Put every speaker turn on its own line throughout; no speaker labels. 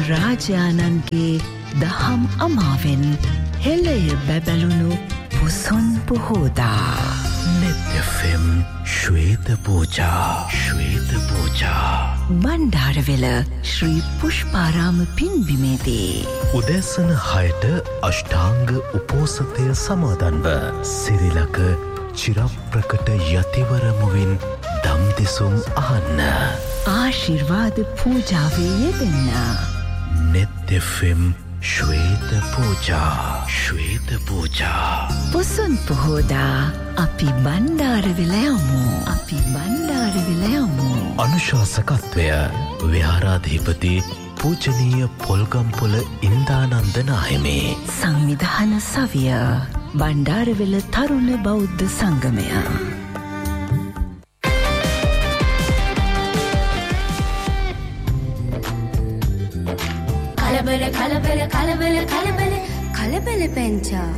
රාජානන්ගේ දහම් අමාවෙන් හෙළය බැබළුණු පුසොන් පොහෝදා
නෙත්.FM ශ්වේත පූජා
බණ්ඩාරවෙල ශ්‍රී පුෂ්පාරාම පින්බිමේදී
උදෑසන 6ට අෂ්ටාංග උපෝසථය සමාදන්ව සිරිලක චිරප්‍රකට යතිවරමුවින් දම් දෙසුම් අහන්න
ආශිර්වාද පූජාවේ යෙදෙන්න
නෙත්.FM ශ්වේත පූජා
පුසොන් පොහෝදා අපි බණ්ඩාරවෙල යමු
අනුශාසකත්වය විහාරාධිපති පූජනීය පොල්ගම්පොළ ඉන්දානන්ද නාහිමි
සංවිධාන සවිය බණ්ඩාරවෙල තරුණ බෞද්ධ සංගමය
කලබල පැංචා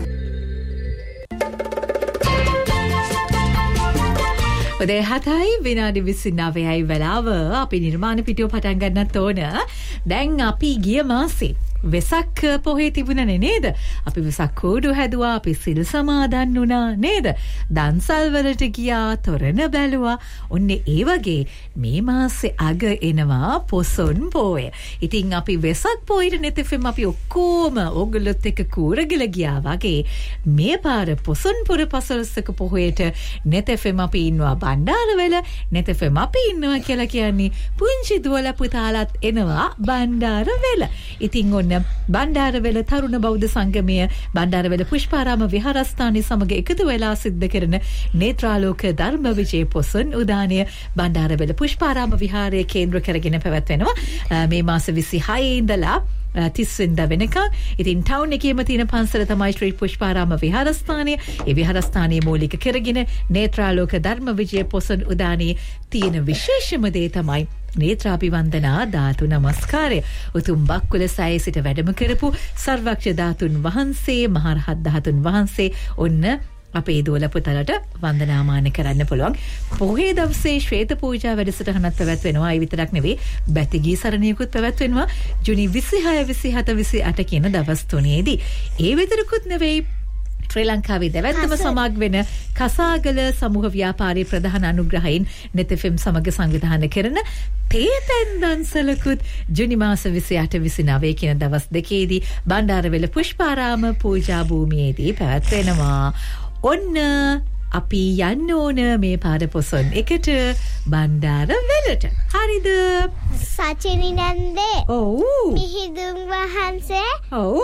උදේ 7යි විනාඩි 29යි වෙලාව අපි නිර්මාණ පිටුව පටන් ගන්නත් ඕන. දැන් අපි ගිය මාසේ වෙසක් පොහේ තිබුණනේ නේද? අපි වෙසක් කෝඩු හැදුවා, අපි සිල් සමාදන් වුණා නේද? දන්සල් වලට ගියා, තොරණ බැලුවා. ඔන්නේ ඒ වගේ මේ මාසේ අග එනවා පොසොන් පෝය. ඉතින් අපි වෙසක් පොයට නෙත්.FM අපි ඔක්කොම ඕගොල්ලොත් එක්ක කූරගල ගියා වගේ මේ පාර පොසොන් පුර පසළොස්වක පොහොයට නෙත්.FM අපි ඉන්නවා බණ්ඩාරවෙල. නෙත්.FM අපි ඉන්නවා කියලා කියන්නේ පුංචි දුවල පුතාලත් එනවා බණ්ඩාරවෙල. ඉතින් ඔන්න බණ්ඩාරවෙල තරුණ බෞද්ධ සංගමය බණ්ඩාරවෙල පුෂ්පාරාම විහාරස්ථානයේ සමග එකතු වෙලා සිද්ධ කරන නේත්‍රාලෝක ධර්ම විජය පොසොන් උදානය බණ්ඩාරවෙල පුෂ්පාරාම විහාරයේ කේන්ද්‍ර කරගෙන පැවැත්වෙනවා මේ මාස 26 ඉඳලා 30 වෙනිදා වෙනකන්. ඉතින් ටවුන් එකේම තියෙන පන්සල තමයි ශ්‍රී පුෂ්පාරාම විහාරස්ථානය. ඒ විහාරස්ථානයේ මූලික කරගෙන නේත්‍රාලෝක ධර්ම විජය පොසොන් උදානයේ තියෙන විශේෂම දේ තමයි නේත්‍රාභිවන්දනා ධාතු නමස්කාරය. උතුම් බක්කුල සෑයේ සිට වැඩම කරපු සර්වක්ෂ ධාතුන් වහන්සේ මහරහත් ධාතුන් වහන්සේ ඔන්න අපේ දෝල පුතලට වන්දනාමාන කරන්න පුළුවන්. පොහේ දවසේ ශ්වේත පූජා වැඩසටහනක් පැවැත්වෙනවා. ඒ විතරක් නෙවෙයි බැතිගී සරණියකුත් පැවැත්වෙනවා ජුනි 26 27 28 කියන දවස් තුනේදී. ඒ විතරකුත් නෙවෙයි ශ්‍රී ලංකාවේ දෙවැත්තම සමාග වෙන කසාගල සමූහ ව්‍යාපාරී ප්‍රධාන අනුග්‍රහයෙන් නෙත්.FM සමග සංවිධානය කරන තේපැන් දන්සලකුත් ජුනි මාස 28 29 කියන දවස් දෙකේදී බණ්ඩාරවෙල පුෂ්පාරාම පූජා භූමියේදී පැවැත්වෙනවා. ඔන්න අපි යන්න ඕන මේ පාර පොසොන් එකට බණ්ඩාරවෙලට. හරිද?
සචිනි නන්දේ.
ඔව්.
මිහිඳුන් වහන්සේ.
ඔව්.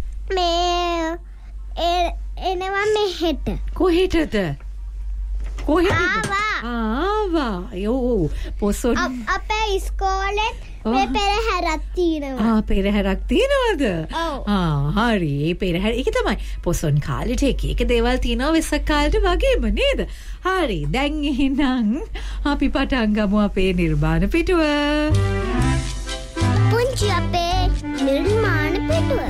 මේ එනවා මෙහෙට.
කොහෙටද?
ආවා.
යෝ පොසොන්
අපේ ඉස්කෝලෙත් මේ පෙරහැරක් තියෙනවා.
පෙරහැරක් තියෙනවද?
ඔව්.
හරි. ඒ පෙරහැර ඒක තමයි පොසොන් කාලෙට එක දේවල් තියෙනවා වෙසක් කාලෙට වගේම නේද? හරි. දැන් එහෙනම් අපි පටන් ගමු අපේ නිර්මාණ පිටුව.
පුංචි අපේ නිර්මාණ පිටුව.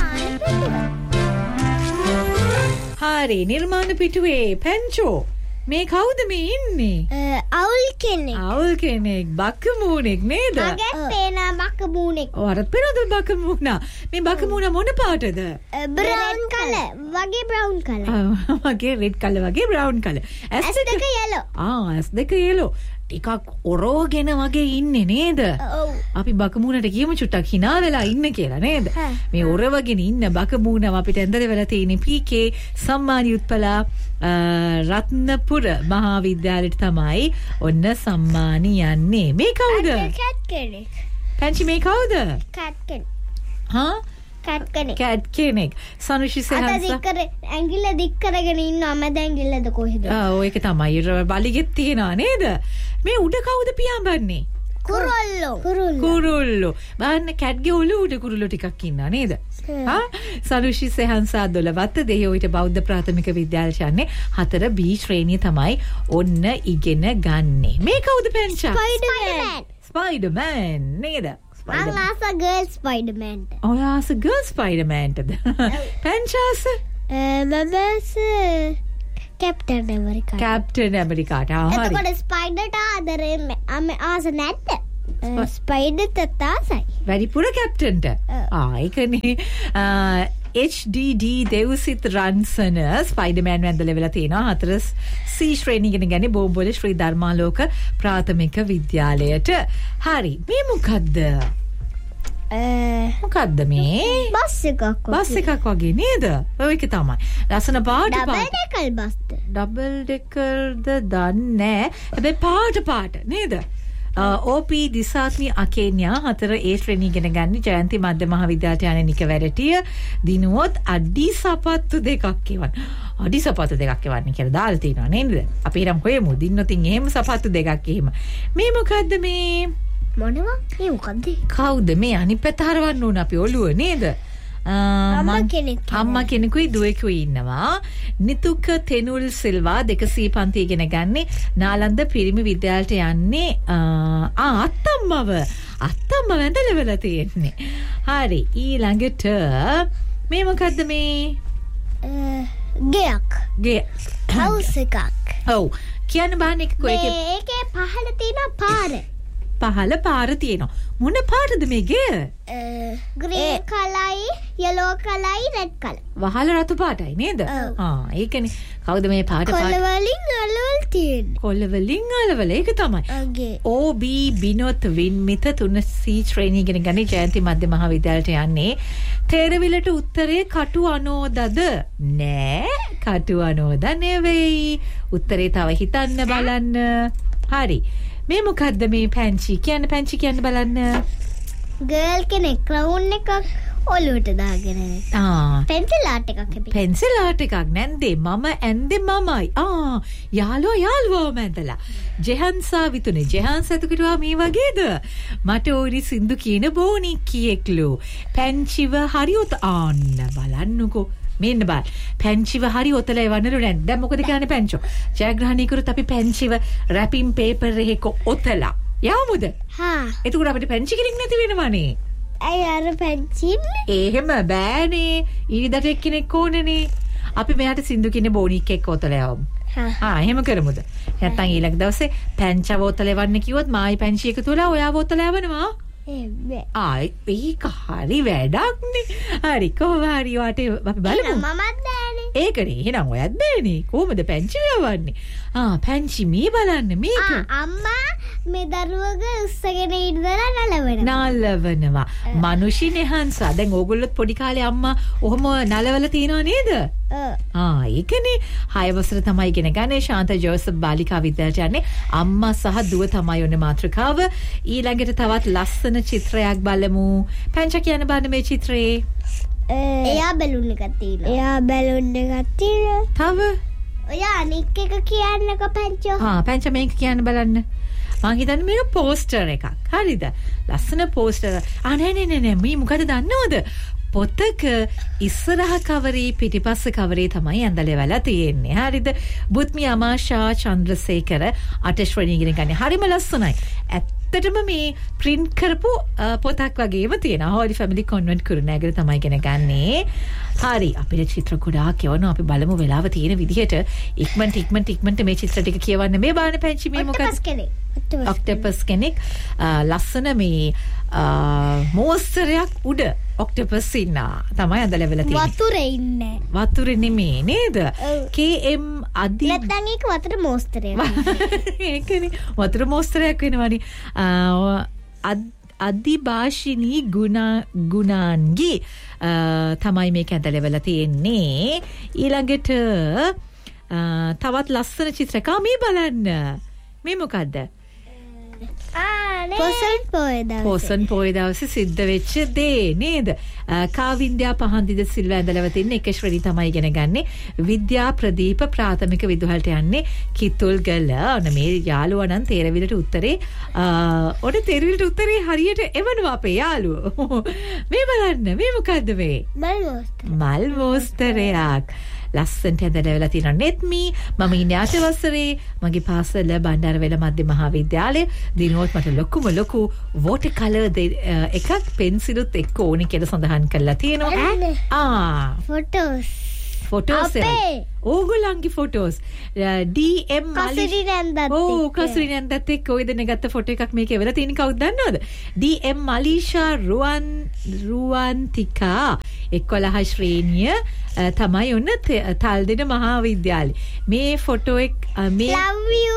හරි. නිර්මාණ පිටුවේ පැංචෝ මේ කවුද මේ ඉන්නේ?
අවුල් කෙනෙක්.
බකමූණෙක් නේද?
මගේ පේනා බකමූණෙක්.
ඔයාට පේනද බකමූණා? මේ බකමූණා මොන පාටද?
Brown colour. වගේ බ්‍රවුන් කලර්.
වගේ රෙඩ් කලර් වගේ බ්‍රවුන් කලර්.
ඇස් දෙක yellow.
ඇස් දෙක yellow. ටිකක් ඔරෝගෙන වගේ ඉන්නේ නේද?
ඔව්.
අපි බකමූණට කියමු චුට්ටක් hina වෙලා ඉන්න කියලා නේද? මේ ඔරවගෙන ඉන්න බකමූණව අපිට ඇඳලා වෙලා තියෙන පීකේ සම්මානි උත්පලා රත්නපුර මහා විද්‍යාලයට තමයි ඔන්න සම්මානි යන්නේ. මේ කවුද?
කැට් කෙනෙක්.
පැංචි මේ කවුද?
කැට් කෙනෙක්.
හා? කැට් කෙනෙක්. සනුෂි සහංස.
ඇඟිල්ල දික් කරගෙන ඉන්නවා. මම දැන් ඇඟිල්ලද කොහෙද?
ඒක තමයි බලිගෙත් තියනවා නේද? මේ උඩ කවුද පියාඹන්නේ? කුරුල්ලෝ. බලන්න කැට්ගේ ඔළුව උඩ කුරුල්ලෝ ටිකක් ඉන්නවා නේද? සනුෂි සහංසා 12 දෙහිඔයිට බෞද්ධ ප්‍රාථමික විද්‍යාලයට යන්නේ 4B ශ්‍රේණිය තමයි ඔන්න ඉගෙන ගන්නෙ. මේ කවුද පැංචා? ස්පයිඩර්මෑන් නේද?
මම ආස ගර්ල් ස්පයිඩර්මෑන්ට.
ආස ගර්ල් ස්පයිඩර්මෑන්ටද? පැංචාස?
මමස කැප්ටන් ඇමරිකාට.
හරි.
එතකොට ස්පයිඩර්ට ආදරේ ආස නැද්ද? ස්පයිඩර් තතාසයි.
වැඩිපුර කැප්ටන්ට. ඒකනේ HDD දෙව්සිත රන්සන ස්පයිඩර්මෑන් වැන්දල වෙලා තියෙනවා 4 C ශ්‍රේණිය ඉගෙන ගන්නේ බෝම්බොල ශ්‍රී ධර්මාලෝක ප්‍රාථමික විද්‍යාලයට. හරි. මේ මොකද්ද? මොකද්ද මේ?
බස් එකක්
වගේ නේද? ඔයක තමයි. ලස්සන පාට
ඩබල් ඩෙකර් බස්ද?
ඩබල් ඩෙකර්ද දන්නේ. හැබැයි පාට නේද? OP දිසාත්මි අකේන්‍යා 4 A ශ්‍රේණිය ඉගෙන ගන්න ජයන්ති මධ්‍ය මහාවිද්‍යාලයට යන නික වැඩටිය දිනුවොත් අඩි සපත්තු දෙකක් එවන්න. අඩි සපත්තු දෙකක් එවන්නේ කියලා දාලා තියෙනවා නේද? අපි හිතමු කොහෙමු දින්නොතින් එහෙම සපත්තු දෙකක් එහෙම. මේ මොකද්ද මේ?
මොනවා? මේ මොකද්ද?
කවුද මේ අනිත් පැත්ත හරවන්න ඕන අපි ඔළුව නේද? අම්මා කෙනෙකුයි දුවෙකුයි ඉන්නවා. නිතුක තෙනුල් සිල්වා 200 පන්ති ඉගෙන ගන්නේ නාලන්ද පිරිමි විද්‍යාලයට යන්නේ අත්තම්මව වැඳලා වෙලා තියෙන්නේ. හරි ඊළඟට මේ මොකද්ද මේ? ගෙයක්
හවුස් එකක්.
ඔව් කියන්න බෑනේ
ඒකේ පහළ තියෙන පාර.
පහළ පාර තියෙනවා. මොන පාටද මේ ගෙය?
Green කලයි, යලෝ කලයි, red කලයි.
වහල රතු පාටයි නේද? ඒකනේ. කවුද මේ පාට
කොළ වලින් අලවල් තියෙන්නේ.
කොළ වලින් අලවල ඒක තමයි. OB බිනොත් වින්මිත 3C ශ්‍රේණිය ඉගෙන ගන්නේ ජයන්ති මධ්‍ය මහාවිද්‍යාලයට යන්නේ. තේරවිලට උත්තරේ කටු අනෝදද? නෑ කටු අනෝද නෙවෙයි. උත්තරේ තව හිතන්න බලන්න. හරි. මේ මොකද්ද මේ පැන්චි කියන්න බලන්න.
ගර්ල් කෙනෙක් ක්‍රවුන් එකක් ඔලුවට දාගෙන පෙන්සිල් ආට් එකක් හැබැයි.
පෙන්සිල් ආට් එකක් නැන්දේ මම ඇන්දේ මමයි. යාළුවා මැදලා. ජෙහන්සා විතුනේ ජෙහන්ස එතකොටවා මේ වගේද? මට ඕනි සින්දු කියන බෝනික්කියෙක්ලු. පැන්චිව හරි ආන්න බලන්නකෝ. මෙන්න බා පැන්චිව හරි ඔතල එවන්නලු නෑ. දැන් මොකද කියන්නේ පැන්චෝ? ජයග්‍රහණය කරොත් අපි පැන්චිව රැපින් පේපර් එකක ඔතලා යමුද? එතකොට අපිට පැන්චි කෙනෙක් නැති වෙනවනේ.
ඇයි අර පැන්චින්?
එහෙම බෑනේ. ඊදට එක්කෙනෙක් ඕනනේ. අපි මෙයාට සින්දු කියන බෝනික් එක්ක ඔතලා යවමු. එහෙම කරමුද? නැත්තම් ඊළඟ දවසේ පැන්චව ඔතල එවන්න කිව්වොත් මායි පැන්චි එකතු වෙලා ඔයාව ඔතලා යවනවා. ඒක හරි වැඩක්නේ. හරි කොහොම හරි වාට අපි බලමු.
මමත් බෑනේ.
ඒකනේ. එහෙනම් ඔයත් බෑනේ. කොහොමද පැන්චි යවන්නේ? පැන්චි මේ බලන්න මේක.
අම්මා මේ දරුවගේ උස්සගෙන ඉඳලා
නලවනවා. මනුෂිනේ හංසා. දැන් ඕගොල්ලොත් පොඩි කාලේ අම්මා ඔහොම නලවලා තියනවා නේද? ඒකනේ. 6 වසර තමයි ඉගෙන ගන්නේ ශාන්ත ජෝසප් බාලිකා විද්‍යාලයට යන්නේ. අම්මා සහ දුව තමයි ඔන්න මාතෘකාව. ඊළඟට තවත් ලස්සන චිත්‍රයක් බලමු. පැන්චා කියන්න බලන්න මේ චිත්‍රේ.
එයා බැලුන් එකක් තියෙනවා.
තව
ඔයා අනික් එක කියන්නකෝ පැන්චෝ.
පැන්චා මේක කියන්න බලන්න. මං හිතන්නේ මේක පෝස්ටර් එකක්. හරිද? ලස්සන පෝස්ටර්. නෑ මේ මොකද දන්නවද? පොතක ඉස්සරහ කවරේ පිටිපස්ස කවරේ තමයි ඇඳලා වෙලා තියෙන්නේ. හරිද? බුත්මි අමාෂා චන්ද්‍රසේකර 8 ශ්‍රේණිය ඉගෙන ගන්න. හරිම ලස්සනයි. ඇත්තටම මේ print කරපු පොතක් වගේම තියෙනවා. Holy Family Convent කුරුණෑගල තමයි ඉගෙන ගන්නේ. හරි. අපේ චිත්‍ර ගොඩාක් කියවනවා. අපි බලමු වෙලාව තියෙන විදිහට ඉක්මනට මේ චිත්‍ර ටික කියවන්න. මේ බාන පැන්චි මේ මොකක්ද? ඔක්ටෝපස් කෙනෙක් ලස්සන මේ මෝස්තරයක් උඩ ඔක්ටෝපස් ඉන්නා තමයි අඳලා වෙලා තියෙන්නේ.
වතුරේ ඉන්නේ.
වතුරේ නෙමේ නේද? KM අදි
නැත්නම් ඒක වතුර මෝස්තරයක්.
ඒකනේ වතුර මෝස්තරයක් වෙනවනේ. අදිභාෂිනී ගුණාන්ගි තමයි මේක ඇඳලා වෙලා තියෙන්නේ. ඊළඟට තවත් ලස්සන චිත්‍රයක් මේ බලන්න. මේ මොකද්ද? පොසන් පොය දවසේ සිද්ධ වෙච්ච දේ නේද? කාවින්ද්‍යා පහන්දිද සිල්වා ඇඳලව තින්න එක ශ්‍රේණිය තමයි ඉගෙන ගන්නේ. විද්‍යා ප්‍රදීප ප්‍රාථමික විදුහලට යන්නේ කිතුල්ගල. ඔන්න මේ යාළුවා නම් තේරවිලට උත්තරේ තේරවිලට උත්තරේ හරියට එවනවා අපේ යාළුවෝ. මේ බලන්න මේ මොකද්ද මේ? මල් මෝස්තරයක්. ලස්සනට ඇඳලා වෙලා තියෙනවා. නෙත්මි මම ඉන්නේ 8 වසරේ. මගේ පාසල බණ්ඩාරවැල මධ්‍ය මහාවිද්‍යාලය. දිනුවොත් මට ලොකු වෝටර් කලර් එකක් පෙන්සිලුත් එක්ක ඕනේ කියලා සඳහන් කරලා තියෙනවා.
ෆොටෝස්
ෆොටෝස් ඕගොල්ලන්ගේ ෆොටෝස් DM කසුරි නැන්දත් එක්ක ඔය දෙන ගත්ත ෆොටෝ එකක් මේකේ වෙලා තියෙන කවුද දන්නවද? DM මලීෂා රුවන්තිකා 11 ශ්‍රේණිය තමයි ඔන්න තල්දෙන මහාවිද්‍යාලේ. මේ ෆොටෝ එක මේ
love you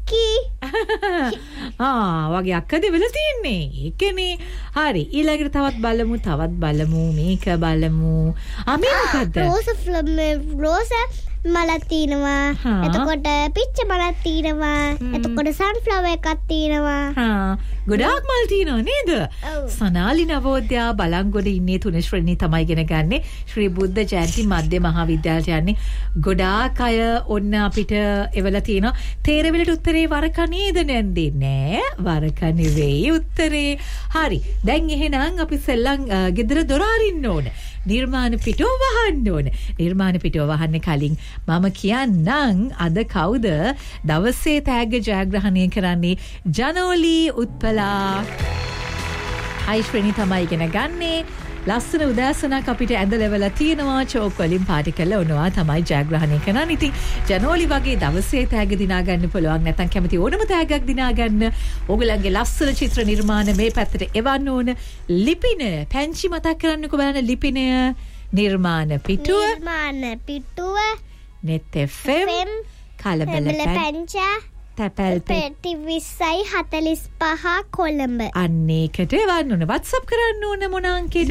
වගේ අක්කද වෙලා තියන්නේ. ඒකනේ. හරි. ඊළඟට තවත් බලමු. මේක බලමු. මේ මොකද්ද?
රෝස මලක් තියෙනවා. එතකොට පිච්ච මලක් තියෙනවා. එතකොට සන්ෆ්ලවර් එකක් තියෙනවා.
ගොඩාක් මල් තියෙනවා නේද? සනාලි නවෝදයා බලංගොඩ ඉන්නේ 3 ශ්‍රේණිය තමයි ඉගෙන ගන්නෙ. ශ්‍රී බුද්ධ ජයන්ති මධ්‍ය මහාවිද්‍යාලයට යන්නේ. ගොඩාක් අය ඔන්න අපිට එවලා තියෙනවා. තේරෙවිලට උත්තරේ වරක නේද නැන්දේ? නෑ වරක නෙවෙයි උත්තරේ. හරි. දැන් එහෙනම් අපි සෙල්ලම් ගෙදර දොර අරින්න ඕන. නිර්මාණ පිටෝ වහන්න ඕන. නිර්මාණ පිටෝ වහන්න කලින් මම කියන්නම් අද කවුද දවසේ තෑග්ග ජයග්‍රහණය කරන්නේ? ජනෝලි උත්පලා. හයි ශ්‍රේණි තමයි ඉගෙන ගන්නේ. ලස්සන උදෑසනක් අපිට ඇඳලවලා තියෙනවා. චෝක් වලින් පාටි කරලා ඔනවා තමයි ජයග්‍රහණය කරන්නේ. ඉතින් ජනෝලි වගේ දවසේ තෑග්ග දිනා ගන්න පුළුවන්. නැත්නම් කැමති ඕනම තෑග්ගක් දිනා ගන්න. ඕගලන්ගේ ලස්සන චිත්‍ර නිර්මාණ මේ පැත්තට එවන්න ඕන. ලිපින පැංචි මතක් කරන්නකෝ බලන්න ලිපිනය. නිර්මාණ පිටුව net fm කලබල පැංචා තැපැල්
පෙට්ටි 2045 කොළඹ.
අන්න ඒකට එවන්න ඕන. WhatsApp කරන්න ඕන මොන අංකයටද?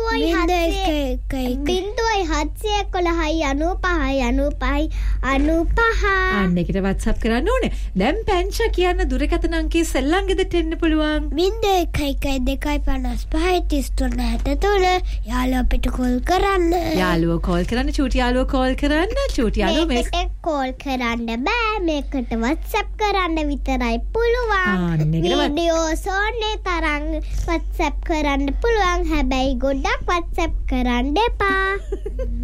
0.71195
අන්න ඒකට WhatsApp කරන්න ඕනේ. දැන් පැංචා කියන දුරකථන අංකයේ සෙල්ලම් ගෙදරට එන්න පුළුවන්.
0.11253 යාළුවා අපිට කෝල් කරන්න.
යාළුවා කෝල් කරන්න. චූටි යාළුවා කෝල් කරන්න. චූටි යාළුවා
මේකට කෝල් කරන්න බෑ. මේකට WhatsApp කරන්න විතරයි පුළුවන්. වීඩියෝ සෝනේ තරම් WhatsApp කරන්න පුළුවන්. හැබැයි ගොඩක් WhatsApp කරන්න එපා.